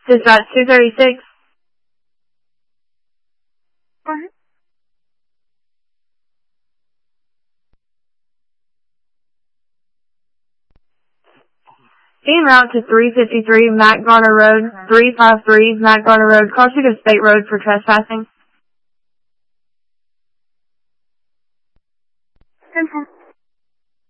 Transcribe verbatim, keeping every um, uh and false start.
Dispatch two thirty-six. Alright. En route to three fifty-three Matt Garner Road, three fifty-three Matt Garner Road, crossing a state road for trespassing. ten four.